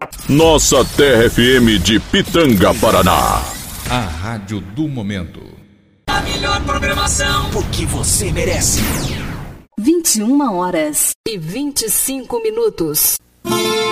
Nossa Terra FM de Pitanga, Paraná. A rádio do momento. A melhor programação, porque você merece. 21h25.